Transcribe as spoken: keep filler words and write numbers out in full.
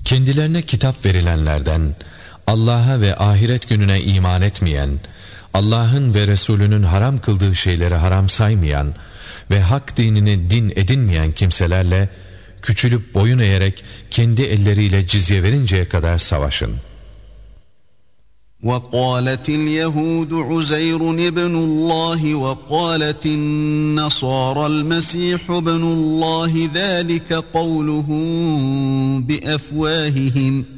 Kendilerine kitap verilenlerden, Allah'a ve ahiret gününe iman etmeyen, Allah'ın ve Resulünün haram kıldığı şeyleri haram saymayan ve hak dinini din edinmeyen kimselerle küçülüp boyun eğerek kendi elleriyle cizye verinceye kadar savaşın. وَقَالَتِ الْيَهُودُ عُزَيْرٌ ابْنُ اللّٰهِ وَقَالَتِ النَّصَارَى الْمَسِيحُ ابْنُ اللّٰهِ ذَٰلِكَ قَوْلُهُمْ بِأَفْوَاهِهِمْ